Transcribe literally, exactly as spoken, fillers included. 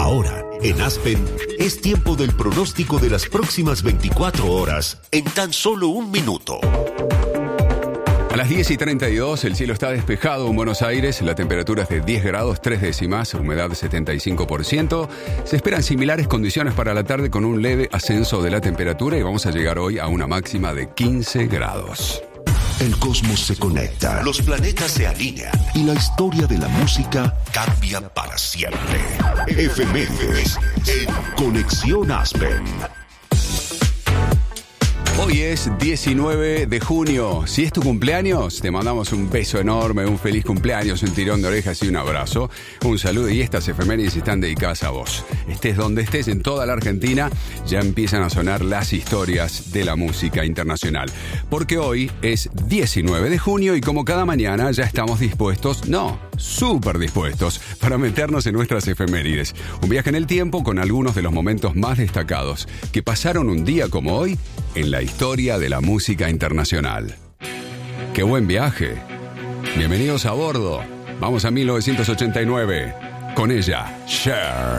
Ahora, en Aspen, es tiempo del pronóstico de las próximas veinticuatro horas en tan solo un minuto. A las diez y treinta y dos, el cielo está despejado en Buenos Aires, la temperatura es de diez grados, tres décimas, humedad setenta y cinco por ciento. Se esperan similares condiciones para la tarde con un leve ascenso de la temperatura y vamos a llegar hoy a una máxima de quince grados. El cosmos se conecta, los planetas se alinean y la historia de la música cambia para siempre. Efemérides en Conexión Aspen. Hoy es diecinueve de junio. Si es tu cumpleaños, te mandamos un beso enorme, un feliz cumpleaños, un tirón de orejas y un abrazo. Un saludo, y estas efemérides están dedicadas a vos. Estés donde estés, en toda la Argentina, ya empiezan a sonar las historias de la música internacional. Porque hoy es diecinueve de junio y como cada mañana ya estamos dispuestos, no, súper dispuestos, para meternos en nuestras efemérides. Un viaje en el tiempo con algunos de los momentos más destacados que pasaron un día como hoy en la historia de la música internacional. ¡Qué buen viaje! Bienvenidos a bordo. Vamos a mil novecientos ochenta y nueve. Con ella, Cher.